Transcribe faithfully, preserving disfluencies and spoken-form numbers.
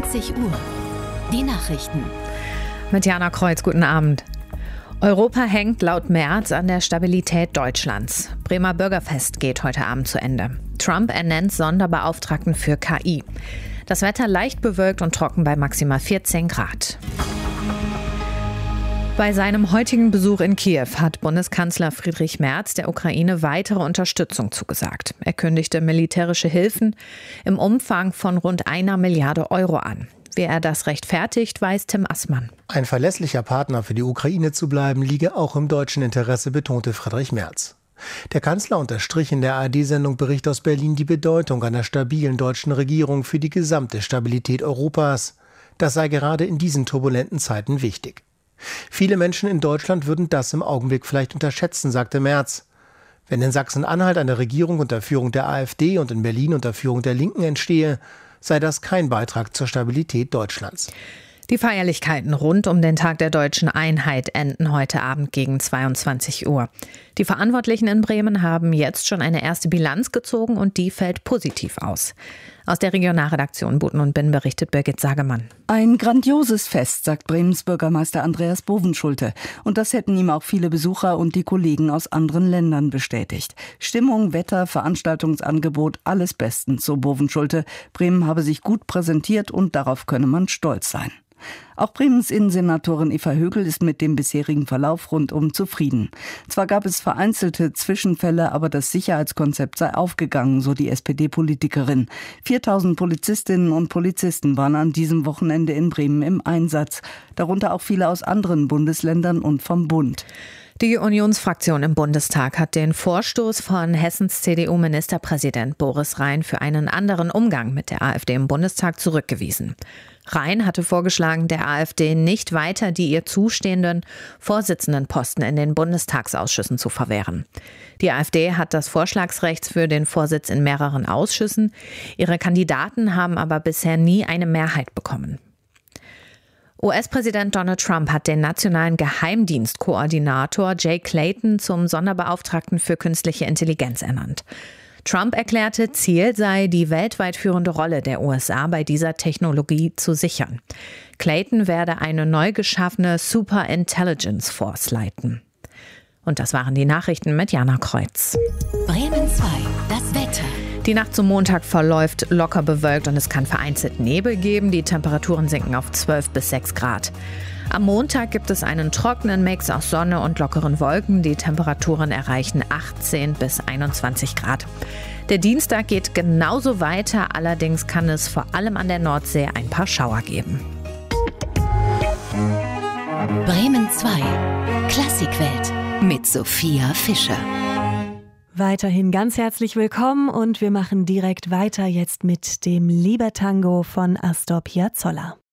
zwanzig Uhr. Die Nachrichten. Mit Jana Kreuz, guten Abend. Europa hängt laut Merz an der Stabilität Deutschlands. Bremer Bürgerfest geht heute Abend zu Ende. Trump ernennt Sonderbeauftragten für K I. Das Wetter leicht bewölkt und trocken bei maximal vierzehn Grad. Bei seinem heutigen Besuch in Kiew hat Bundeskanzler Friedrich Merz der Ukraine weitere Unterstützung zugesagt. Er kündigte militärische Hilfen im Umfang von rund einer Milliarde Euro an. Wie er das rechtfertigt, weiß Tim Assmann. Ein verlässlicher Partner für die Ukraine zu bleiben, liege auch im deutschen Interesse, betonte Friedrich Merz. Der Kanzler unterstrich in der A R D-Sendung Bericht aus Berlin die Bedeutung einer stabilen deutschen Regierung für die gesamte Stabilität Europas. Das sei gerade in diesen turbulenten Zeiten wichtig. Viele Menschen in Deutschland würden das im Augenblick vielleicht unterschätzen, sagte Merz. Wenn in Sachsen-Anhalt eine Regierung unter Führung der AfD und in Berlin unter Führung der Linken entstehe, sei das kein Beitrag zur Stabilität Deutschlands. Die Feierlichkeiten rund um den Tag der deutschen Einheit enden heute Abend gegen zweiundzwanzig Uhr. Die Verantwortlichen in Bremen haben jetzt schon eine erste Bilanz gezogen und die fällt positiv aus. Aus der Regionalredaktion Buten und Binn berichtet Birgit Sagemann. Ein grandioses Fest, sagt Bremens Bürgermeister Andreas Bovenschulte. Und das hätten ihm auch viele Besucher und die Kollegen aus anderen Ländern bestätigt. Stimmung, Wetter, Veranstaltungsangebot, alles bestens, so Bovenschulte. Bremen habe sich gut präsentiert und darauf könne man stolz sein. Auch Bremens Innensenatorin Eva Högel ist mit dem bisherigen Verlauf rundum zufrieden. Zwar gab es vereinzelte Zwischenfälle, aber das Sicherheitskonzept sei aufgegangen, so die S P D-Politikerin. viertausend Polizistinnen und Polizisten waren an diesem Wochenende in Bremen im Einsatz, darunter auch viele aus anderen Bundesländern und vom Bund. Die Unionsfraktion im Bundestag hat den Vorstoß von Hessens C D U-Ministerpräsident Boris Rhein für einen anderen Umgang mit der AfD im Bundestag zurückgewiesen. Rhein hatte vorgeschlagen, der AfD nicht weiter die ihr zustehenden Vorsitzendenposten in den Bundestagsausschüssen zu verwehren. Die AfD hat das Vorschlagsrecht für den Vorsitz in mehreren Ausschüssen. Ihre Kandidaten haben aber bisher nie eine Mehrheit bekommen. U S-Präsident Donald Trump hat den nationalen Geheimdienstkoordinator Jay Clayton zum Sonderbeauftragten für künstliche Intelligenz ernannt. Trump erklärte, Ziel sei, die weltweit führende Rolle der U S A bei dieser Technologie zu sichern. Clayton werde eine neu geschaffene Super Intelligence Force leiten. Und das waren die Nachrichten mit Jana Kreuz. Bremen zwei, das Wetter. Die Nacht zum Montag verläuft locker bewölkt und es kann vereinzelt Nebel geben. Die Temperaturen sinken auf zwölf bis sechs Grad. Am Montag gibt es einen trockenen Mix aus Sonne und lockeren Wolken. Die Temperaturen erreichen achtzehn bis einundzwanzig Grad. Der Dienstag geht genauso weiter, allerdings kann es vor allem an der Nordsee ein paar Schauer geben. Bremen zwei, Klassikwelt mit Sophia Fischer. Weiterhin ganz herzlich willkommen und wir machen direkt weiter jetzt mit dem Libertango von Astor Piazzolla.